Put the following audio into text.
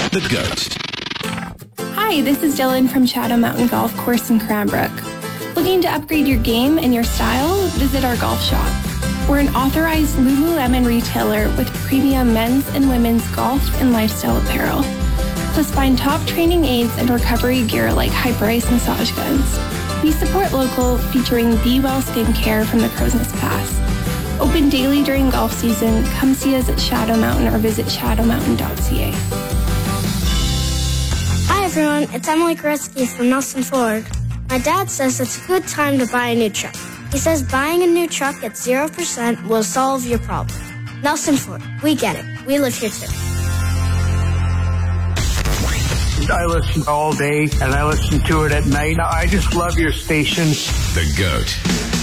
The GOAT. Hi, this is Dylan from Shadow Mountain Golf Course in Cranbrook. Looking to upgrade your game and your style? Visit our golf shop. We're an authorized Lululemon retailer with premium men's and women's golf and lifestyle apparel. Plus find top training aids and recovery gear like Hyperice massage guns. We support local, featuring Be Well skincare from the Crow's Nest Pass. Open daily during golf season. Come see us at Shadow Mountain or visit shadowmountain.ca. Hi everyone, it's Emily Koretsky from Nelson Ford. My dad says it's a good time to buy a new truck. He says buying a new truck at 0% will solve your problem. Nelson Ford, we get it. We live here too. I listen all day and I listen to it at night. I just love your station. The GOAT.